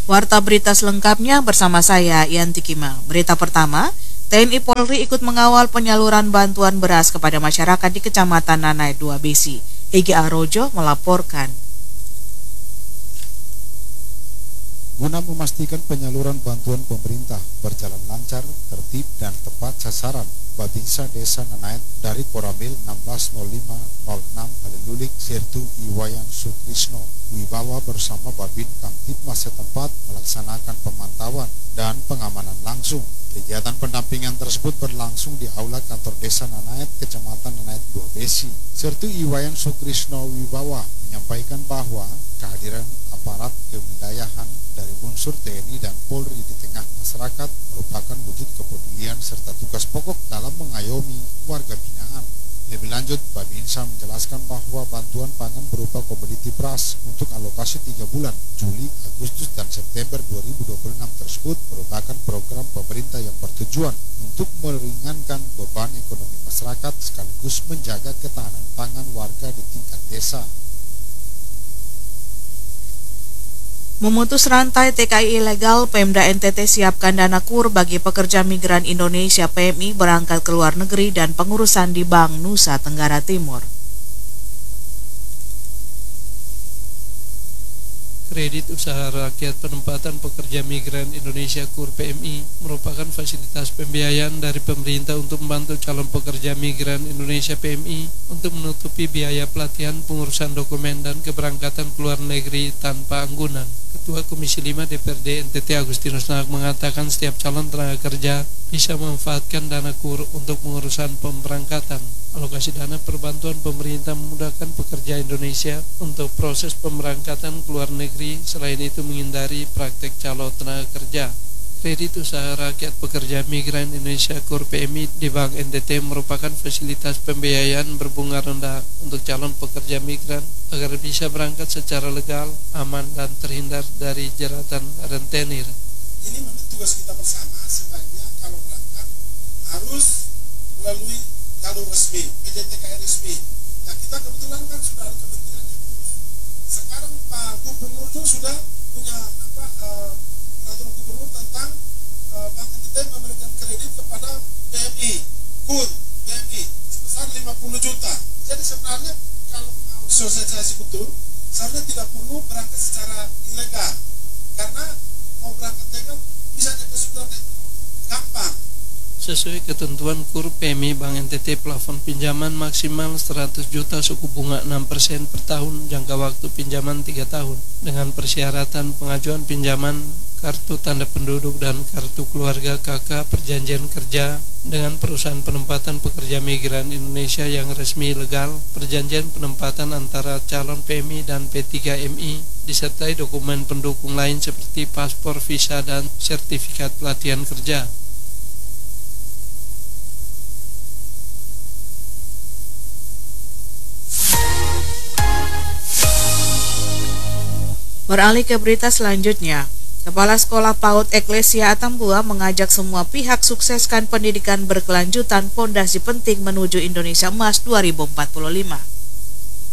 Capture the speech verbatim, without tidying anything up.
Warta berita selengkapnya bersama saya, Yanti Kimal. Berita pertama, T N I Polri ikut mengawal penyaluran bantuan beras kepada masyarakat di Kecamatan Nanay dua Besi. Egi Arojo melaporkan. Guna memastikan penyaluran bantuan pemerintah berjalan lancar, tertib, dan tepat sasaran, Babinsa Desa Nanay dari Koramil enam belas nol lima nol enam Halelulik Sertu Iwayan Sukrisno Wibawa bersama Babin Kamtipmas setempat melaksanakan pemantauan dan pengamanan langsung. Kegiatan pendampingan tersebut berlangsung di Aula Kantor Desa Nanay, Kecamatan Nanay dua Besi. Sertu Iwayan Sukrisno Wibawa menyampaikan bahwa kehadiran aparat kewilayahan dari unsur T N I dan Polri di tengah masyarakat merupakan wujud kepedulian serta tugas pokok dalam mengayomi warga binaan. Lebih lanjut, Babinsa menjelaskan bahwa bantuan pangan berupa komoditi beras untuk alokasi tiga bulan, Juli, Agustus, dan September dua ribu dua puluh enam tersebut merupakan program pemerintah yang bertujuan untuk meringankan beban ekonomi masyarakat sekaligus menjaga ketahanan pangan warga di tingkat desa. Memutus rantai T K I ilegal, Pemda N T T siapkan dana kur bagi pekerja migran Indonesia P M I berangkat ke luar negeri dan pengurusan di Bank Nusa Tenggara Timur. Kredit Usaha Rakyat Penempatan Pekerja Migran Indonesia Kur P M I merupakan fasilitas pembiayaan dari pemerintah untuk membantu calon pekerja migran Indonesia P M I untuk menutupi biaya pelatihan, pengurusan dokumen, dan keberangkatan ke luar negeri tanpa anggunan. Ketua Komisi lima D P R D N T T Agustinus Naak mengatakan setiap calon tenaga kerja bisa memanfaatkan dana kur untuk pengurusan pemberangkatan. Alokasi dana perbantuan pemerintah memudahkan pekerja Indonesia untuk proses pemberangkatan ke luar negeri, selain itu menghindari praktek calo tenaga kerja. Kredit Usaha Rakyat Pekerja Migran Indonesia Kur P M I di Bank N T T merupakan fasilitas pembiayaan berbunga rendah untuk calon pekerja migran agar bisa berangkat secara legal, aman, dan terhindar dari jeratan rentenir. Ini memang tugas kita bersama, sebaiknya kalau berangkat harus melalui jalur resmi, P D T K I resmi. Nah, kita kebetulan kan sudah ada kementerian yang urus. Sekarang Pak Gubernur itu sudah punya apa uh, peraturan gubernur tentang uh, Bank N T T memberikan kredit kepada P M I, kur P M I sebesar lima puluh juta. Jadi sebenarnya kalau mau sosialisasi betul, seharusnya tidak perlu berangkat secara ilegal, karena mau berangkat legal bisa jadi kesulitan ekonomi gampang. Sesuai ketentuan Kur P M I Bank N T T, plafon pinjaman maksimal seratus juta, suku bunga enam persen per tahun, jangka waktu pinjaman tiga tahun, dengan persyaratan pengajuan pinjaman kartu tanda penduduk dan kartu keluarga K K perjanjian kerja dengan perusahaan penempatan pekerja migran Indonesia yang resmi legal, perjanjian penempatan antara calon P M I dan P tiga M I, disertai dokumen pendukung lain seperti paspor, visa, dan sertifikat pelatihan kerja. Beralih ke berita selanjutnya, Kepala Sekolah PAUD Eklesia Atambua mengajak semua pihak sukseskan pendidikan berkelanjutan, pondasi penting menuju Indonesia Emas dua ribu empat puluh lima.